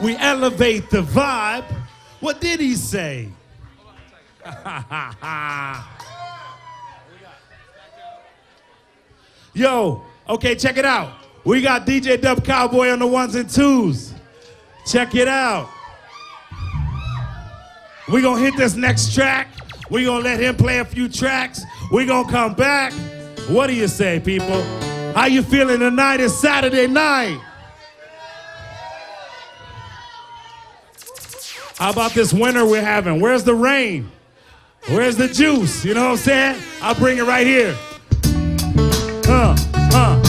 We elevate the vibe. What did he say? Yo, okay, check it out. We got DJ Dub Cowboy on the ones and twos. Check it out. We're going to hit this next track. We're going to let him play a few tracks. We're going to come back. What do you say, people? How you feeling tonight? It's Saturday night. How about this winter we're having? Where's the rain? Where's the juice? You know what I'm saying? I'll bring it right here.